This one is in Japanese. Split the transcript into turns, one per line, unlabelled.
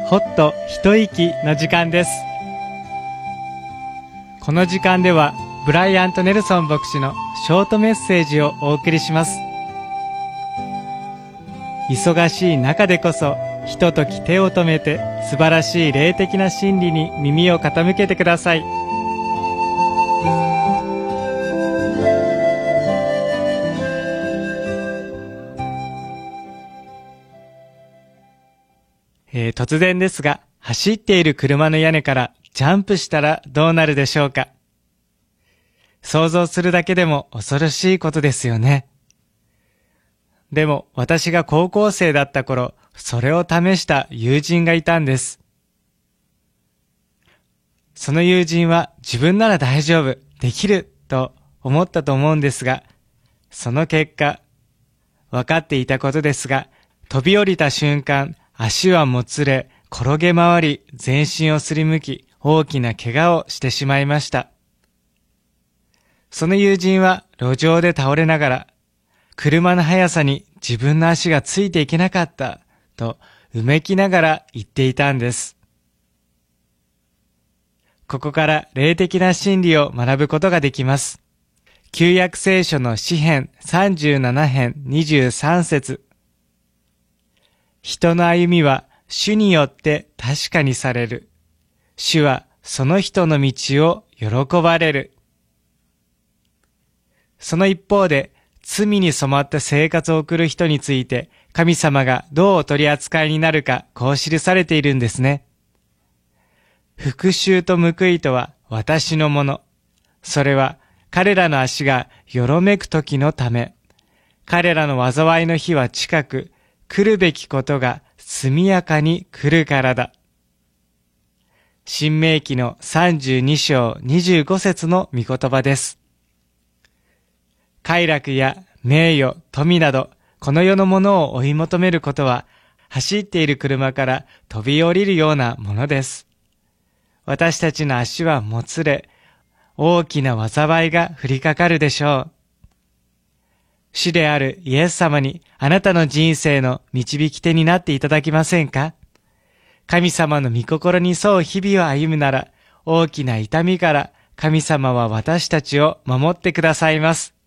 ほっと一息の時間です。この時間ではブライアント・ネルソン牧師のショートメッセージをお送りします。忙しい中でこそひととき手を止めて素晴らしい霊的な真理に耳を傾けてください。突然ですが、走っている車の屋根からジャンプしたらどうなるでしょうか。想像するだけでも恐ろしいことですよね。でも私が高校生だった頃、それを試した友人がいたんです。その友人は自分なら大丈夫、できると思ったと思うんですが、その結果、分かっていたことですが、飛び降りた瞬間、足はもつれ、転げ回り、全身をすりむき、大きな怪我をしてしまいました。その友人は路上で倒れながら、車の速さに自分の足がついていけなかったとうめきながら言っていたんです。ここから霊的な真理を学ぶことができます。旧約聖書の詩編37編23節。人の歩みは主によって確かにされる。主はその人の道を喜ばれる。その一方で、罪に染まった生活を送る人について、神様がどうお取り扱いになるか、こう記されているんですね。復讐と報いとは私のもの。それは彼らの足がよろめく時のため。彼らの災いの日は近く、来るべきことが速やかに来るからだ。申命記の32章25節の御言葉です。快楽や名誉、富など、この世のものを追い求めることは、走っている車から飛び降りるようなものです。私たちの足はもつれ、大きな災いが降りかかるでしょう。主であるイエス様にあなたの人生の導き手になっていただけませんか？神様の御心に沿う日々を歩むなら、大きな痛みから神様は私たちを守ってくださいます。